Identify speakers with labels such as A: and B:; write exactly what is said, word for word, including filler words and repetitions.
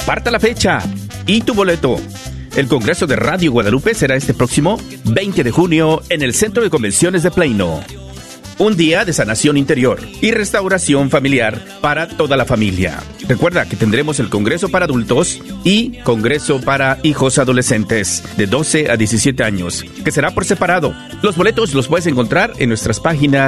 A: Aparta la fecha y tu boleto. El Congreso de Radio Guadalupe será este próximo veinte de junio en el Centro de Convenciones de Plano. Un día de sanación interior y restauración familiar para toda la familia. Recuerda que tendremos el Congreso para adultos y Congreso para hijos adolescentes de doce a diecisiete años, que será por separado. Los boletos los puedes encontrar en nuestras páginas